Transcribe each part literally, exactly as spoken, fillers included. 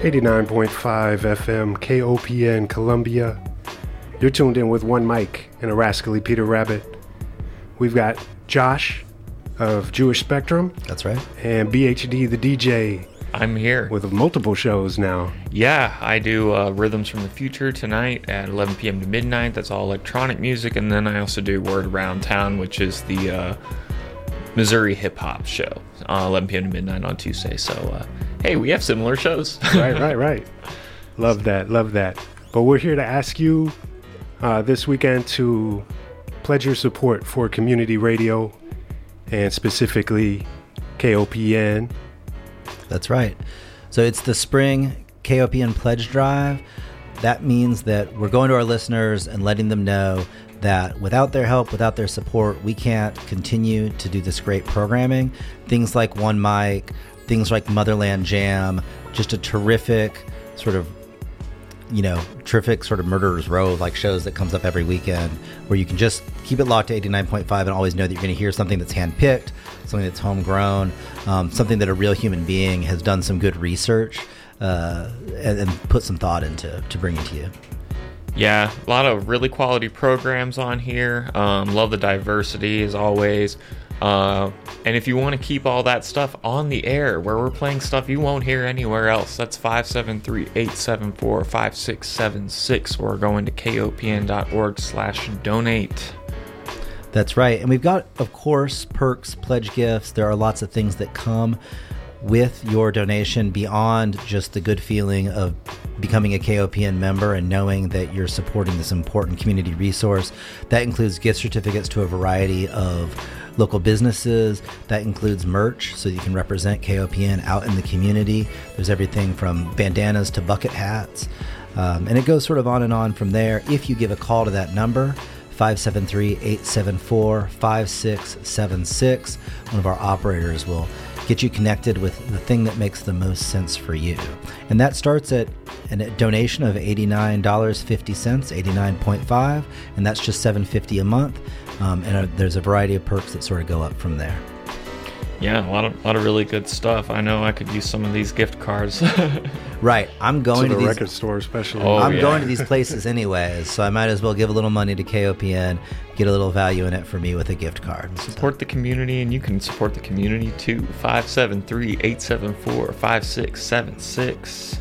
eighty-nine point five F M, K O P N, Columbia. You're tuned in with one mic and a rascally Peter Rabbit. We've got Josh of Jewish Spectrum. That's right. And B H D, the D J. I'm here. With multiple shows now. Yeah, I do uh, Rhythms from the Future tonight at eleven p.m. to midnight. That's all electronic music. And then I also do Word Around Town, which is the uh, Missouri hip-hop show, uh, eleven p.m. to midnight on Tuesday. So, uh, hey, we have similar shows. Right, right, right. Love that, love that. But we're here to ask you uh, this weekend to pledge your support for community radio and specifically K O P N. That's right. So it's the spring K O P N Pledge Drive. That means that we're going to our listeners and letting them know that without their help, without their support, we can't continue to do this great programming. Things like One Mic, things like Motherland Jam, just a terrific sort of, you know, terrific sort of Murderer's Row like shows that comes up every weekend where you can just keep it locked to eighty-nine point five and always know that you're going to hear something that's handpicked, something that's homegrown, um, something that a real human being has done some good research uh, and, and put some thought into to bringing to you. Yeah, a lot of really quality programs on here. Um, love the diversity as always. Uh, and if you want to keep all that stuff on the air, where we're playing stuff you won't hear anywhere else, that's five seven three, eight seven four, five six seven six, or going to kopn.org slash donate. That's right. And we've got, of course, perks, pledge gifts. There are lots of things that come with your donation beyond just the good feeling of becoming a K O P N member and knowing that you're supporting this important community resource. That includes gift certificates to a variety of local businesses. That includes merch, so you can represent K O P N out in the community. There's everything from bandanas to bucket hats. Um, and it goes sort of on and on from there. If you give a call to that number, five seven three, eight seven four, five six seven six, one of our operators will get you connected with the thing that makes the most sense for you. And that starts at a donation of eighty-nine dollars and fifty cents, eighty-nine point five, and that's just seven dollars and fifty cents a month. Um, and a, there's a variety of perks that sort of go up from there. Yeah, a lot of a lot of really good stuff. I know I could use some of these gift cards. Right, I'm going to to the these, record store, especially. Oh, I'm yeah. going to these places anyways, so I might as well give a little money to K O P N, get a little value in it for me with a gift card. Support so. the community, and you can support the community too. five seven three, eight seven four, five six seven six.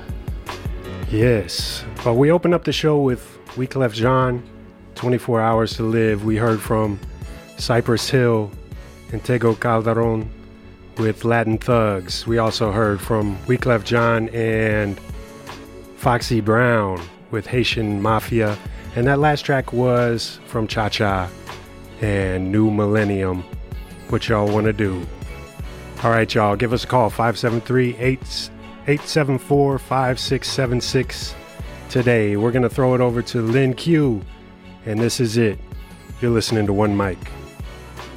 Yes. Well, we opened up the show with Wyclef Jean, twenty-four hours to Live. We heard from Cypress Hill and Tego Calderon with Latin Thugs. We also heard from Wyclef Jean and Foxy Brown with Haitian Mafia. And that last track was from Cha Cha and New Millennium. What y'all want to do? All right, y'all. Give us a call, five seven three, eight seven four, five six seven six today. We're going to throw it over to Lynn Q. And this is it. You're listening to One Mic.